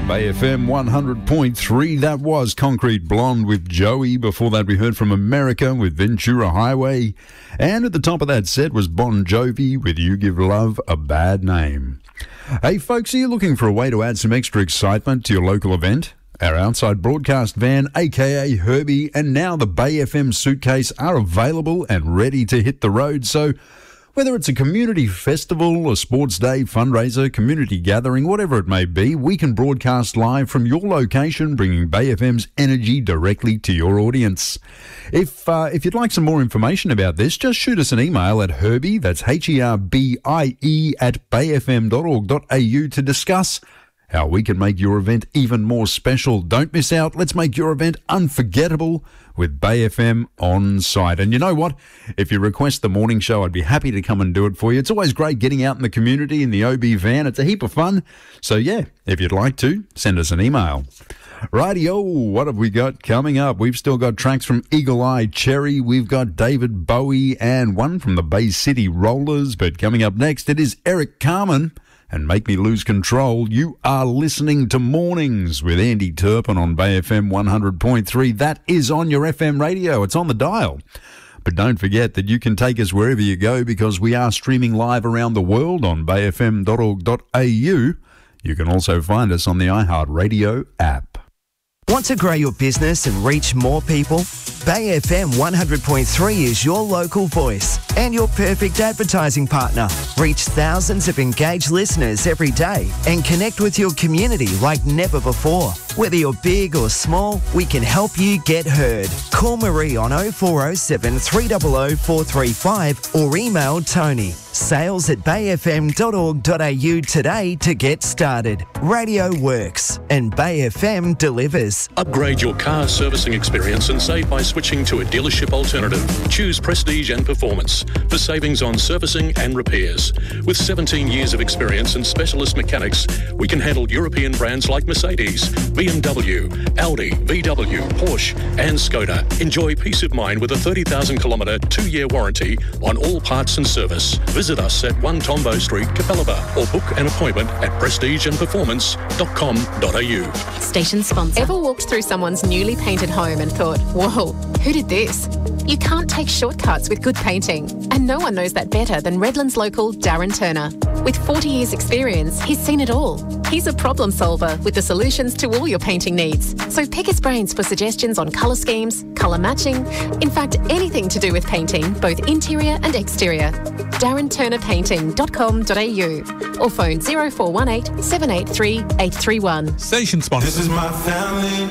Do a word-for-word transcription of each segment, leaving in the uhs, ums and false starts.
Bay F M one hundred point three, that was Concrete Blonde with Joey. Before that we heard from America with Ventura Highway. And at the top of that set was Bon Jovi with You Give Love a Bad Name. Hey folks, are you looking for a way to add some extra excitement to your local event? Our outside broadcast van, aka Herbie, and now the Bay F M suitcase are available and ready to hit the road. So whether it's a community festival, a sports day, fundraiser, community gathering, whatever it may be, we can broadcast live from your location, bringing Bay F M's energy directly to your audience. If uh, if you'd like some more information about this, just shoot us an email at Herbie, that's H E R B I E, at bay f m dot org dot a u to discuss how we can make your event even more special. Don't miss out. Let's make your event unforgettable with Bay F M on site. And you know what? If you request the morning show, I'd be happy to come and do it for you. It's always great getting out in the community in the O B van. It's a heap of fun. So yeah, if you'd like to, send us an email. Rightio, what have we got coming up? We've still got tracks from Eagle Eye Cherry. We've got David Bowie and one from the Bay City Rollers. But coming up next, it is Eric Carmen and Make Me Lose Control. You are listening to Mornings with Andy Turpin on Bay F M one hundred point three. That is on your F M radio. It's on the dial. But don't forget that you can take us wherever you go, because we are streaming live around the world on bay f m dot org dot a u. You can also find us on the iHeartRadio app. Want to grow your business and reach more people? Bay F M one hundred point three is your local voice and your perfect advertising partner. Reach thousands of engaged listeners every day and connect with your community like never before. Whether you're big or small, we can help you get heard. Call Marie on oh four oh seven, three hundred, four three five or email Tony. Sales at bay f m dot org dot a u today to get started. Radio works and Bay F M delivers. Upgrade your car servicing experience and save by switching to a dealership alternative. Choose Prestige and Performance for savings on servicing and repairs. With seventeen years of experience and specialist mechanics, we can handle European brands like Mercedes, B M W, Audi, V W, Porsche and Skoda. Enjoy peace of mind with a thirty thousand kilometre two-year warranty on all parts and service. Visit us at one Tombo Street, Capalaba, or book an appointment at prestige and performance dot com dot a u. Station sponsor. Ever walked through someone's newly painted home and thought, whoa, who did this? You can't take shortcuts with good painting, and no one knows that better than Redlands local Darren Turner. With forty years experience, he's seen it all. He's a problem solver with the solutions to all your painting needs. So pick his brains for suggestions on colour schemes, colour matching, in fact anything to do with painting, both interior and exterior. darren turner painting dot com dot a u or phone oh four one eight, seven eight three, eight three one. Station sponsor. This is my family,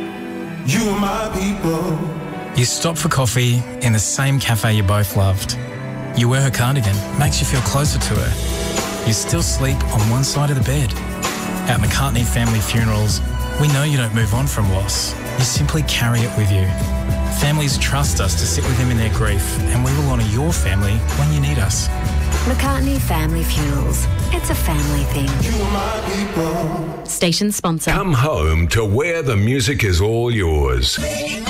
you are my people. You stop for coffee in the same cafe you both loved. You wear her cardigan, makes you feel closer to her. You still sleep on one side of the bed. At McCartney Family Funerals, we know you don't move on from loss. You simply carry it with you. Families trust us to sit with them in their grief, and we will honour your family when you need us. McCartney Family Funerals. It's a family thing. You are my people. Station sponsor. Come home to where the music is all yours.